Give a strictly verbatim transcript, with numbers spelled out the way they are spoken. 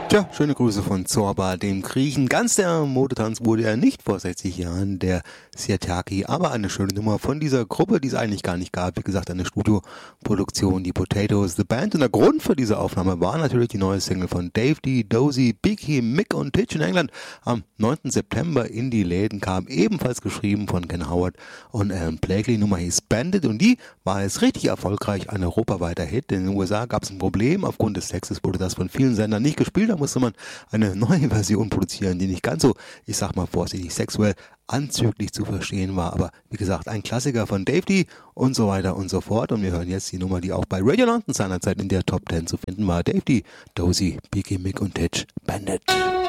Tja, schöne Grüße von Zorba, dem Griechen. Ganz der Modetanz wurde er nicht vor sechzig Jahren, der Sirtaki, aber eine schöne Nummer von dieser Gruppe, die es eigentlich gar nicht gab. Wie gesagt, eine Studioproduktion, die Potatoes, The Band. Und der Grund für diese Aufnahme war natürlich die neue Single von Dave D, Dozy, Beaky, Mick und Titch in England. Am neunten September in die Läden kam, ebenfalls geschrieben von Ken Howard und Alan Blakely. Die Nummer hieß Bandit und die war jetzt richtig erfolgreich, ein europaweiter Hit. In den U S A gab es ein Problem, aufgrund des Textes wurde das von vielen Sendern nicht gespielt. Da musste man eine neue Version produzieren, die nicht ganz so, ich sag mal vorsichtig, sexuell anzüglich zu verstehen war. Aber wie gesagt, ein Klassiker von Dave D und so weiter und so fort. Und wir hören jetzt die Nummer, die auch bei Radio London seinerzeit in der Top Ten zu finden war. Dave D, Dozy, Beaky, Mick und Titch, Bandit.